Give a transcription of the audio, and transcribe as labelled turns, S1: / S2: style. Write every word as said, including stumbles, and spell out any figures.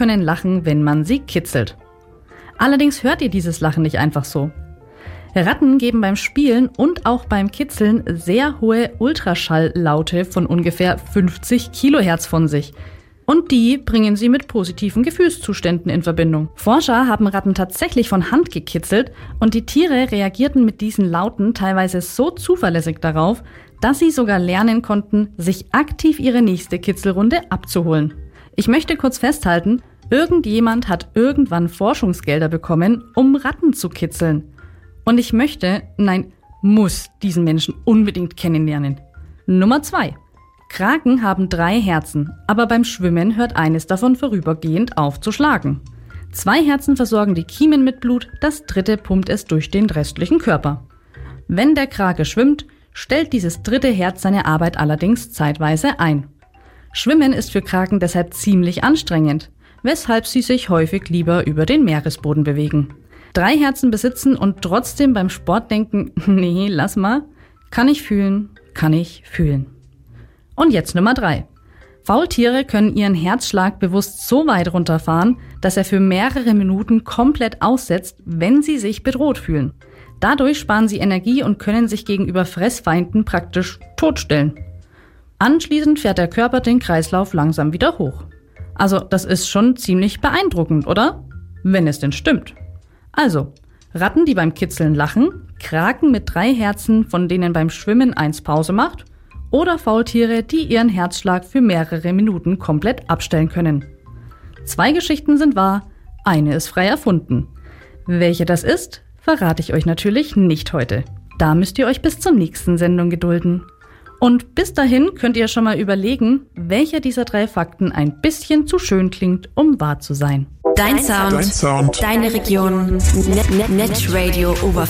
S1: können lachen, wenn man sie kitzelt. Allerdings hört ihr dieses Lachen nicht einfach so. Ratten geben beim Spielen und auch beim Kitzeln sehr hohe Ultraschalllaute von ungefähr fünfzig Kilohertz von sich. Und die bringen sie mit positiven Gefühlszuständen in Verbindung. Forscher haben Ratten tatsächlich von Hand gekitzelt und die Tiere reagierten mit diesen Lauten teilweise so zuverlässig darauf, dass sie sogar lernen konnten, sich aktiv ihre nächste Kitzelrunde abzuholen. Ich möchte kurz festhalten, irgendjemand hat irgendwann Forschungsgelder bekommen, um Ratten zu kitzeln. Und ich möchte, nein, muss diesen Menschen unbedingt kennenlernen. Nummer zwei. Kraken haben drei Herzen, aber beim Schwimmen hört eines davon vorübergehend auf zu schlagen. Zwei Herzen versorgen die Kiemen mit Blut, das dritte pumpt es durch den restlichen Körper. Wenn der Krake schwimmt, stellt dieses dritte Herz seine Arbeit allerdings zeitweise ein. Schwimmen ist für Kraken deshalb ziemlich anstrengend, weshalb sie sich häufig lieber über den Meeresboden bewegen. Drei Herzen besitzen und trotzdem beim Sport denken, nee, lass mal, kann ich fühlen, kann ich fühlen. Und jetzt Nummer drei. Faultiere können ihren Herzschlag bewusst so weit runterfahren, dass er für mehrere Minuten komplett aussetzt, wenn sie sich bedroht fühlen. Dadurch sparen sie Energie und können sich gegenüber Fressfeinden praktisch totstellen. Anschließend fährt der Körper den Kreislauf langsam wieder hoch. Also das ist schon ziemlich beeindruckend, oder? Wenn es denn stimmt. Also, Ratten, die beim Kitzeln lachen, Kraken mit drei Herzen, von denen beim Schwimmen eins Pause macht, oder Faultiere, die ihren Herzschlag für mehrere Minuten komplett abstellen können. Zwei Geschichten sind wahr, eine ist frei erfunden. Welche das ist, verrate ich euch natürlich nicht heute. Da müsst ihr euch bis zur nächsten Sendung gedulden. Und bis dahin könnt ihr schon mal überlegen, welcher dieser drei Fakten ein bisschen zu schön klingt, um wahr zu sein.
S2: Dein Sound, Dein Sound. Deine Region, Net, Net, Net Radio Oberfranken.